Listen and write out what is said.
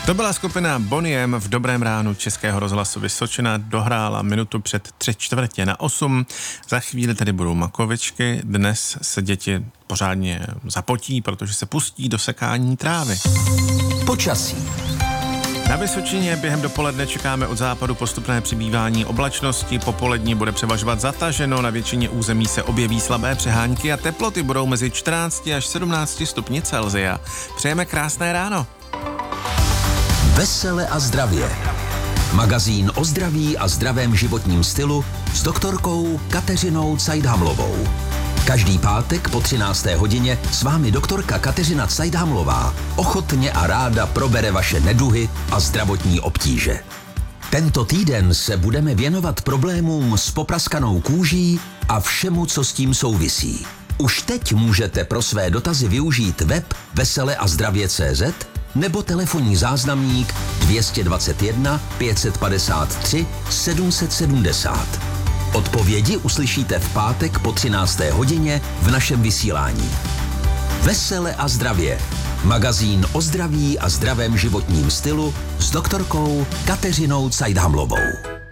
To byla skupina Boney M v Dobrém ránu Českého rozhlasu Vysočina, dohrála minutu před 7:45. Za chvíli tedy budou makovičky, dnes se děti pořádně zapotí, protože se pustí do sekání trávy. Počasí. Na Vysočině během dopoledne čekáme od západu postupné přibývání oblačnosti, popolední bude převažovat zataženo, na většině území se objeví slabé přehánky a teploty budou mezi 14 až 17 stupni Celsia. Přejeme krásné ráno. Vesele a zdravě. Magazín o zdraví a zdravém životním stylu s doktorkou Kateřinou Cajdhamlovou. Každý pátek po 13. hodině s vámi doktorka Kateřina Cajdhamlová ochotně a ráda probere vaše neduhy a zdravotní obtíže. Tento týden se budeme věnovat problémům s popraskanou kůží a všemu, co s tím souvisí. Už teď můžete pro své dotazy využít web veseleazdravě.cz nebo telefonní záznamník 221 553 770. Odpovědi uslyšíte v pátek po 13. hodině v našem vysílání. Vesele a zdravě. Magazín o zdraví a zdravém životním stylu s doktorkou Kateřinou Cajdhamlovou.